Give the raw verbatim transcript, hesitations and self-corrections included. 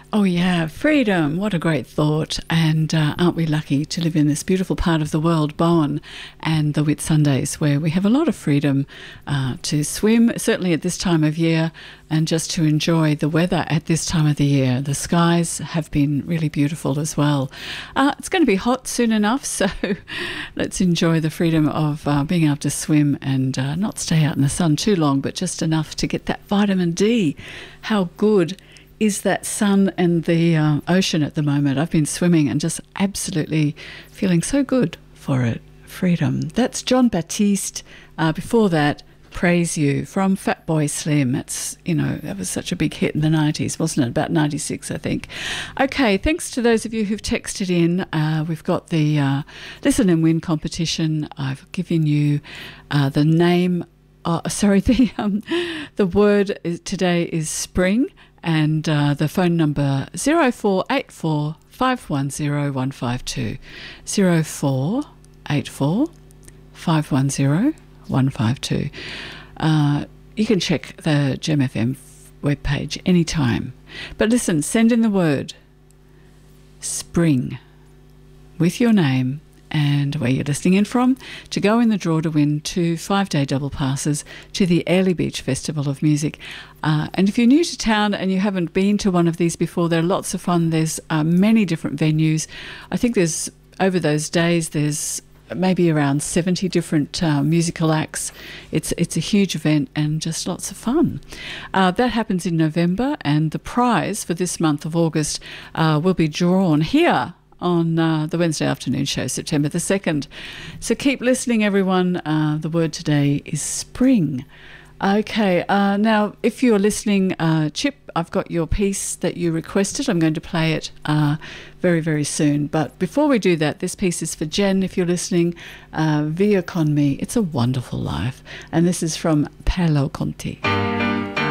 Oh yeah, freedom. What a great thought. And uh, aren't we lucky to live in this beautiful part of the world, Bowen and the Whitsundays, where we have a lot of freedom uh, to swim, certainly at this time of year, and just to enjoy the weather at this time of the year. The skies have been really beautiful as well. Uh, it's going to be hot soon enough, so let's enjoy the freedom of uh, being able to swim and uh, not stay out in the sun too long, but just enough to get that vitamin D. How good is that sun and the uh, ocean at the moment. I've been swimming and just absolutely feeling so good for it. Freedom. That's John Baptiste. Uh, before that, Praise You from Fatboy Slim. It's, you know, that was such a big hit in the nineties, wasn't it? About ninety-six, I think. Okay, thanks to those of you who've texted in. Uh, we've got the uh, Listen and Win competition. I've given you uh, the name, uh, sorry, the, um, the word is, today is spring. And uh, the phone number zero four eight four five one zero one five two, zero four eight four five one zero one five two. Uh, you can check the Gem F M webpage anytime. But listen, send in the word spring with your name and where you're listening in from to go in the draw to win two five-day double passes to the Airlie Beach Festival of Music. Uh, and if you're new to town and you haven't been to one of these before, they're lots of fun. There's uh, many different venues. I think there's, over those days, there's maybe around seventy different uh, musical acts. It's it's a huge event and just lots of fun. Uh, that happens in November, and the prize for this month of August uh, will be drawn here on uh, the Wednesday afternoon show, September the second. So keep listening, everyone. Uh, the word today is spring. Okay, uh, now if you're listening, uh, Chip, I've got your piece that you requested. I'm going to play it uh, very, very soon. But before we do that, this piece is for Jen, if you're listening. Uh, Via con me, It's a Wonderful Life. And this is from Paolo Conti.